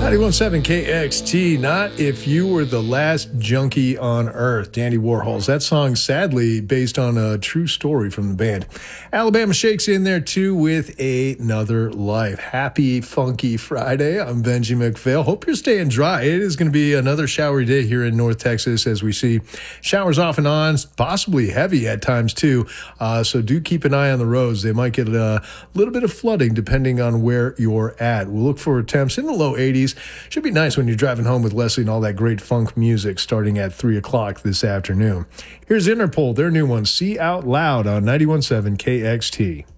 91.7 KXT, not if you were the last junkie on earth. Dandy Warhols. That song, sadly, based on a true story from the band. Alabama Shake's in there, too, with Another Life. Happy Funky Friday. I'm Benji McPhail. Hope you're staying dry. It is going to be another showery day here in North Texas as we see showers off and on, possibly heavy at times, too. So do keep an eye on the roads. They might get a little bit of flooding depending on where you're at. We'll look for temps in the low 80s. Should be nice when you're driving home with Leslie and all that great funk music starting at 3 o'clock this afternoon. Here's Interpol, their new one, See Out Loud on 91.7 KXT.